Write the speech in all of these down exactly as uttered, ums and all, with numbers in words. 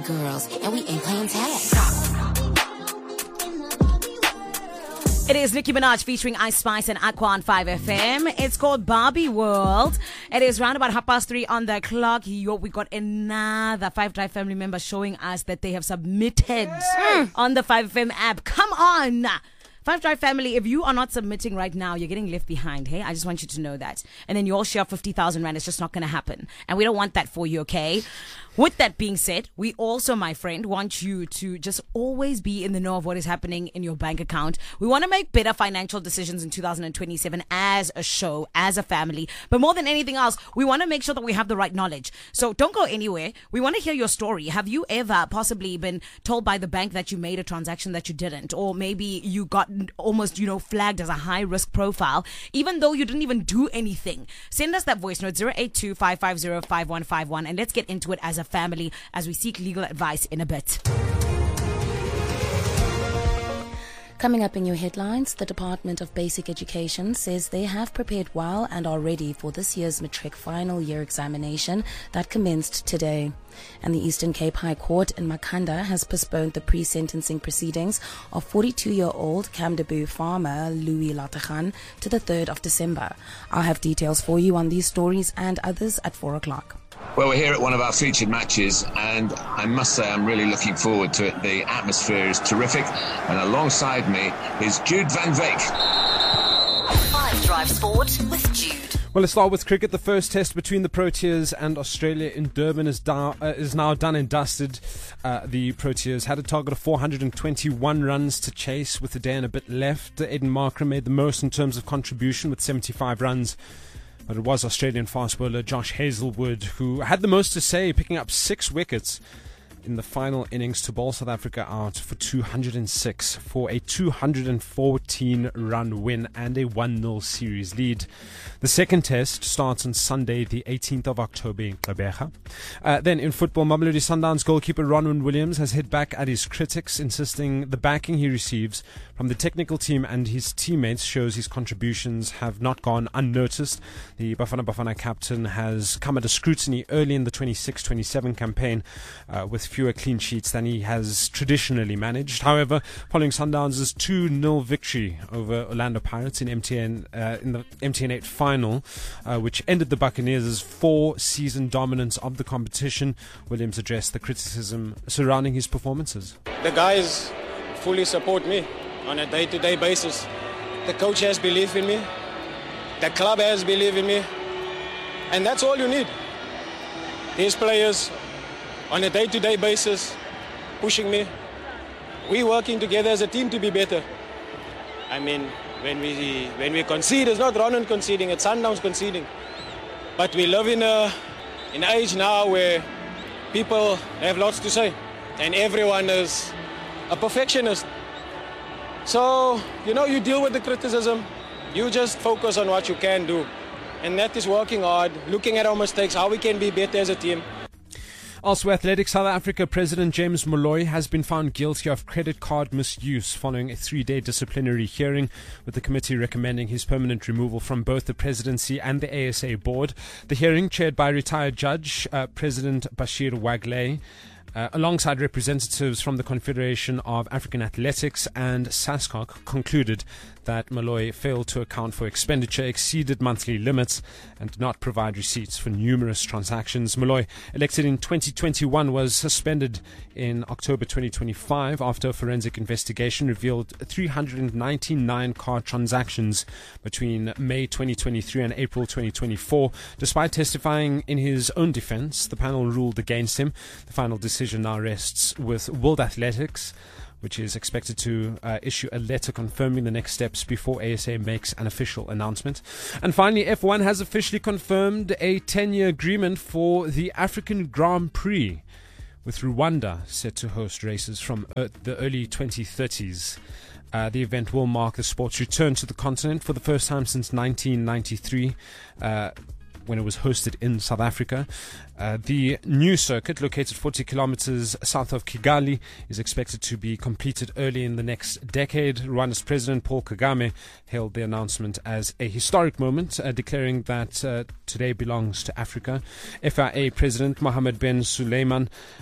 girls, and we ain't playing tag. It is Nicki Minaj featuring Ice Spice and Aqua on five F M. It's called Barbie World. It is round about half past three on the clock. Yo, we got another Five Drive family member showing us that they have submitted mm. on the five F M app. Come on! Five Drive family, if you are not submitting right now, you're getting left behind, hey? I just want you to know that. And then your share of fifty thousand rand is just not going to happen. And we don't want that for you, okay? With that being said, we also, my friend, want you to just always be in the know of what is happening in your bank account. We want to make better financial decisions in two thousand twenty-seven as a show, as a family. But more than anything else, we want to make sure that we have the right knowledge. So don't go anywhere. We want to hear your story. Have you ever possibly been told by the bank that you made a transaction that you didn't? Or maybe you got almost, you know, flagged as a high risk profile, even though you didn't even do anything. Send us that voice note, zero eight two, five five zero, five one five one, and let's get into it as a family as we seek legal advice in a bit. Coming up in your headlines, the Department of Basic Education says they have prepared well and are ready for this year's matric final year examination that commenced today. And the Eastern Cape High Court in Makhanda has postponed the pre-sentencing proceedings of forty-two-year-old Kamdaboo farmer Louis Lategan to the third of December. I'll have details for you on these stories and others at four o'clock. Well, we're here at one of our featured matches, and I must say I'm really looking forward to it. The atmosphere is terrific, and alongside me is Jude van Veek. Five Drive Sport with Jude. Well, let's start with cricket. The first test between the Proteas and Australia in Durban is, da- uh, is now done and dusted. Uh, the Proteas had a target of four hundred twenty-one runs to chase with a day and a bit left. Aiden Markram made the most in terms of contribution with seventy-five runs. But it was Australian fast bowler Josh Hazlewood who had the most to say, picking up six wickets in the final innings to bowl South Africa out for two hundred six for a two hundred fourteen run win and a one nil series lead. The second test starts on Sunday, the eighteenth of October in Gqeberha. Uh, then in football, Mamelodi Sundowns goalkeeper Ronwen Williams has hit back at his critics, insisting the backing he receives from the technical team and his teammates shows his contributions have not gone unnoticed. The Bafana Bafana captain has come under scrutiny early in the twenty-six twenty-seven campaign uh, with fewer clean sheets than he has traditionally managed. However, following Sundowns' two nil victory over Orlando Pirates in M T N uh, in the M T N eight final, uh, which ended the Buccaneers' four-season dominance of the competition, Williams addressed the criticism surrounding his performances. The guys fully support me on a day-to-day basis. The coach has belief in me. The club has belief in me. And that's all you need. These players on a day-to-day basis pushing me. We working together as a team to be better. I mean, when we when we concede, it's not Ronan conceding, it's Sundowns conceding. But we live in a in an age now where people have lots to say, and everyone is a perfectionist. So, you know, you deal with the criticism, you just focus on what you can do. And that is working hard, looking at our mistakes, how we can be better as a team. Elsewhere, Athletics South Africa President James Molloy has been found guilty of credit card misuse following a three-day disciplinary hearing, with the committee recommending his permanent removal from both the presidency and the A S A board. The hearing, chaired by retired judge uh, President Bashir Wagley, Uh, alongside representatives from the Confederation of African Athletics and SASCOC, concluded that Molloy failed to account for expenditure, exceeded monthly limits, and did not provide receipts for numerous transactions. Molloy, elected in twenty twenty-one, was suspended in October twenty twenty-five after a forensic investigation revealed three hundred ninety-nine card transactions between May twenty twenty-three and April twenty twenty-four. Despite testifying in his own defense, the panel ruled against him. The final decision now rests with World Athletics, which is expected to uh, issue a letter confirming the next steps before A S A makes an official announcement. And finally, F one has officially confirmed a ten-year agreement for the African Grand Prix, with Rwanda set to host races from uh, the early twenty thirties. Uh, the event will mark the sport's return to the continent for the first time since nineteen ninety-three. Uh, when it was hosted in South Africa. Uh, the new circuit, located forty kilometers south of Kigali, is expected to be completed early in the next decade. Rwanda's President Paul Kagame hailed the announcement as a historic moment, uh, declaring that uh, today belongs to Africa. F I A President Mohammed bin Suleiman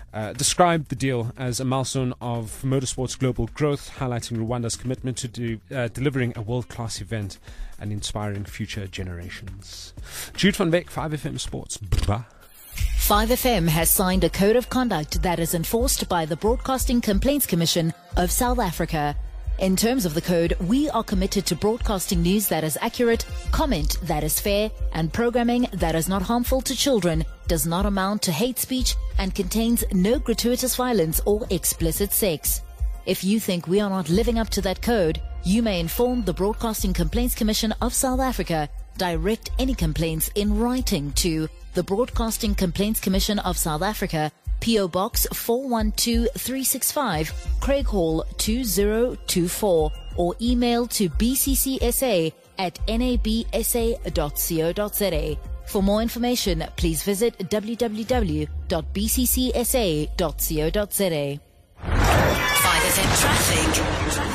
uh, described the deal as a milestone of motorsport's global growth, highlighting Rwanda's commitment to do, uh, delivering a world-class event and inspiring future generations. Jude van Beek, five F M Sports. Bye. five F M has signed a code of conduct that is enforced by the Broadcasting Complaints Commission of South Africa. In terms of the code, we are committed to broadcasting news that is accurate, comment that is fair, and programming that is not harmful to children, does not amount to hate speech, and contains no gratuitous violence or explicit sex. If you think we are not living up to that code, you may inform the Broadcasting Complaints Commission of South Africa. Direct any complaints in writing to the Broadcasting Complaints Commission of South Africa, P O Box four one two three six five, Craig Hall two zero two four, or email to b c c s a at n a b s a dot co dot z a. For more information, please visit w w w dot b c c s a dot co dot z a. five F M traffic.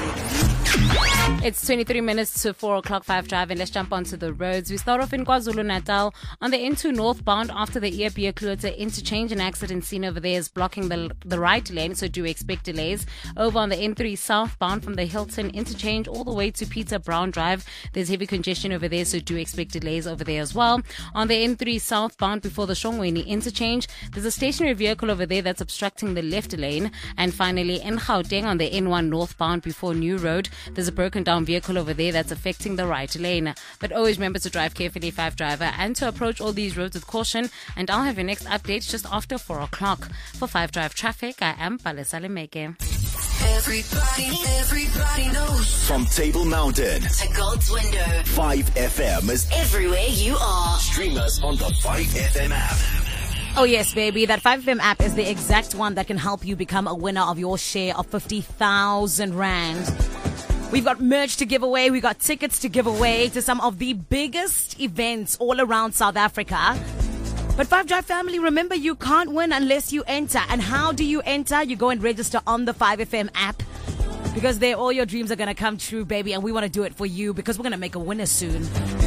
It's twenty-three minutes to four o'clock, five Drive, and let's jump onto the roads. We start off in KwaZulu-Natal on the N two northbound after the Earbeer-Kluter interchange. An accident seen over there is blocking the the right lane, so do expect delays. Over on the N three southbound from the Hilton interchange all the way to Peter Brown Drive, there's heavy congestion over there, so do expect delays over there as well. On the N three southbound before the Shongweni interchange, there's a stationary vehicle over there that's obstructing the left lane. And finally, in Gauteng on the N one northbound before New Road, there's a broken down vehicle over there that's affecting the right lane. But always remember to drive carefully, five Driver, and to approach all these roads with caution. And I'll have your next update just after four o'clock. For five Drive Traffic, I am Palesa Lemeke. Everybody, everybody knows. From Table Mountain To God's window. five F M is Everywhere you are. stream us on the five F M app. Oh yes, baby. That five F M app is the exact one that can help you become a winner of your share of fifty thousand rand. We've got merch to give away. We've got tickets to give away to some of the biggest events all around South Africa. But five Drive family, remember, you can't win unless you enter. And how do you enter? You go and register on the five F M app, because there all your dreams are going to come true, baby. And we want to do it for you because we're going to make a winner soon.